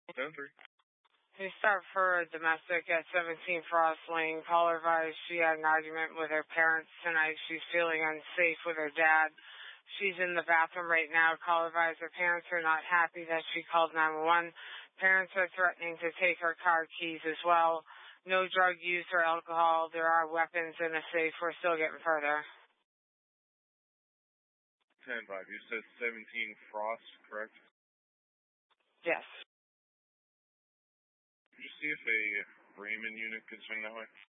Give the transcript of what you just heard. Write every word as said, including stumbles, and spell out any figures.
ten three. We start for a domestic at seventeen Frost Lane. Caller advised she had an argument with her parents tonight. She's feeling unsafe with her dad. She's in the bathroom right now. Caller advised her parents are not happy that she called nine one one. Parents are threatening to take her car keys as well. No drug use or alcohol. There are weapons in a safe. We're still getting further. ten five. You said seventeen Frost, correct? Yes. Could you see if a Raymond unit could swing that way?